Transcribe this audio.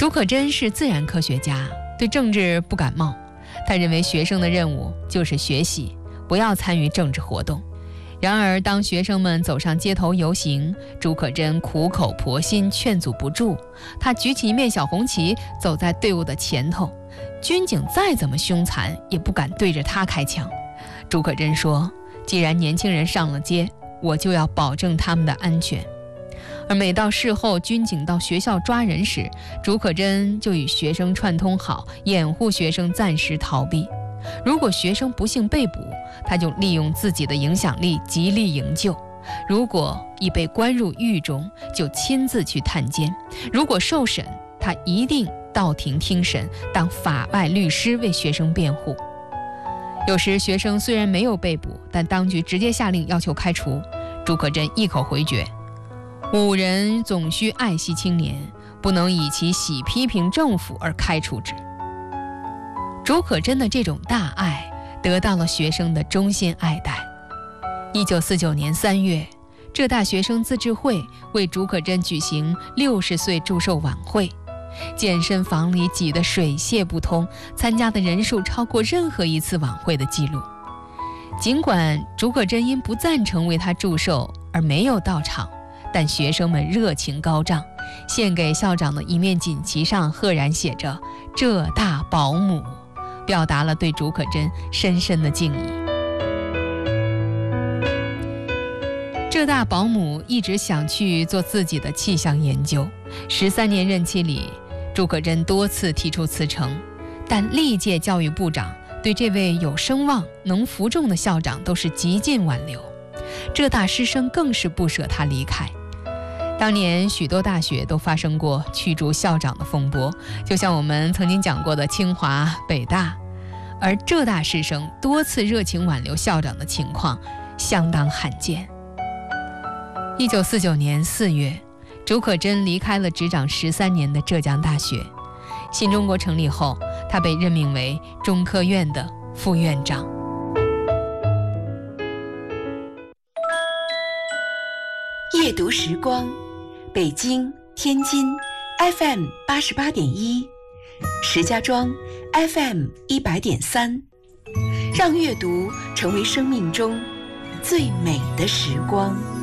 竺可桢是自然科学家，对政治不感冒。他认为学生的任务就是学习，不要参与政治活动。然而当学生们走上街头游行，竺可桢苦口婆心劝阻不住。他举起一面小红旗，走在队伍的前头，军警再怎么凶残也不敢对着他开枪。竺可桢说，既然年轻人上了街，我就要保证他们的安全。而每到事后军警到学校抓人时，竺可桢就与学生串通好，掩护学生暂时逃避。如果学生不幸被捕，他就利用自己的影响力极力营救。如果已被关入狱中，就亲自去探监。如果受审，他一定到庭听审，当法外律师为学生辩护。有时学生虽然没有被捕，但当局直接下令要求开除，竺可桢一口回绝：吾人总需爱惜青年，不能以其喜批评政府而开除之。竺可桢的这种大爱得到了学生的衷心爱戴。1949年3月，浙大学生自治会为竺可桢举行60岁祝寿晚会，健身房里挤得水泄不通，参加的人数超过任何一次晚会的记录。尽管竺可桢因不赞成为他祝寿而没有到场，但学生们热情高涨，献给校长的一面锦旗上赫然写着“浙大保姆”，表达了对竺可桢深深的敬意。浙大保姆一直想去做自己的气象研究，13年任期里，竺可桢多次提出辞呈，但历届教育部长对这位有声望、能服众的校长都是极尽挽留。浙大师生更是不舍他离开。当年许多大学都发生过驱逐校长的风波，就像我们曾经讲过的清华、北大，而浙大师生多次热情挽留校长的情况相当罕见。1949年4月，竺可桢离开了执掌13年的浙江大学。新中国成立后，他被任命为中科院的副院长。 夜读时光，北京、天津 FM 88.1，石家庄 FM 100.3，让阅读成为生命中最美的时光。